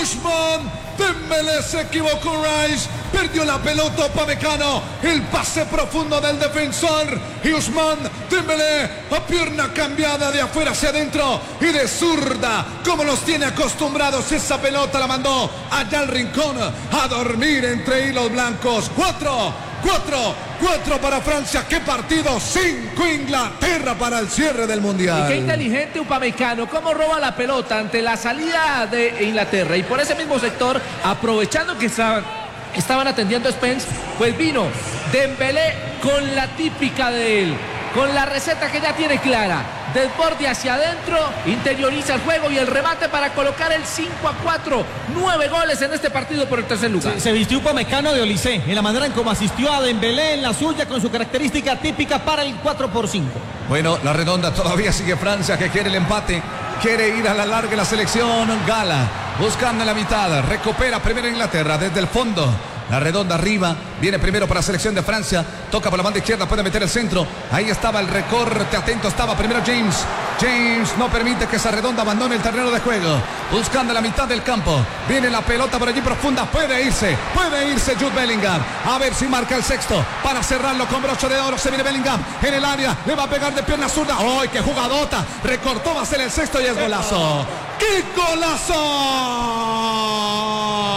Ousmane Dembélé se equivocó, Rice, perdió la pelota Upamecano, el pase profundo del defensor y Ousmane Dembélé a pierna cambiada de afuera hacia adentro y de zurda, como los tiene acostumbrados, esa pelota la mandó allá al rincón a dormir entre hilos blancos. 4 para Francia, qué partido. 5 Inglaterra para el cierre del mundial. Y qué inteligente Upamecano, cómo roba la pelota ante la salida de Inglaterra y por ese mismo sector, aprovechando que estaban atendiendo a Spence, pues vino Dembélé con la típica de él, con la receta que ya tiene clara, desborde hacia adentro, interioriza el juego y el remate para colocar el 5-4, 9 goles en este partido por el tercer lugar. Se vistió Upamecano de Olise, en la manera en cómo asistió a Dembélé en la suya, con su característica típica para el 4x5. Bueno, la redonda todavía sigue Francia, que quiere el empate, quiere ir a la larga la selección. Gala buscando en la mitad, recupera primero Inglaterra desde el fondo. La redonda arriba, viene primero para la selección de Francia, toca por la banda izquierda, puede meter el centro, ahí estaba el recorte, atento estaba primero James no permite que esa redonda abandone el terreno de juego, buscando la mitad del campo, viene la pelota por allí profunda, puede irse Jude Bellingham, a ver si marca el sexto, para cerrarlo con broche de oro, se viene Bellingham, en el área, le va a pegar de pierna zurda, ¡ay, qué jugadota! Recortó, va a ser el sexto y es golazo. ¡Qué golazo!